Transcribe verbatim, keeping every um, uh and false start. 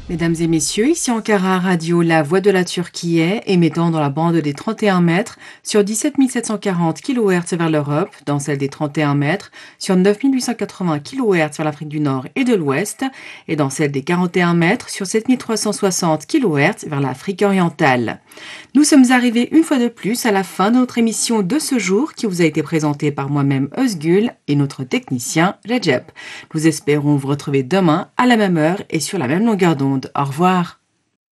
Mesdames et messieurs, ici Ankara Radio, la voix de la Turquie est, émettant dans la bande des trente et un mètres sur dix-sept mille sept cent quarante kilohertz vers l'Europe, dans celle des trente et un mètres sur neuf mille huit cent quatre-vingts kilohertz vers l'Afrique du Nord et de l'Ouest, et dans celle des quarante et un mètres sur sept mille trois cent soixante kilohertz vers l'Afrique orientale. Nous sommes arrivés une fois de plus à la fin de notre émission de ce jour qui vous a été présentée par moi-même Özgül et notre technicien Recep. Nous espérons vous retrouver demain à la même heure et sur la même longueur d'onde. Au revoir.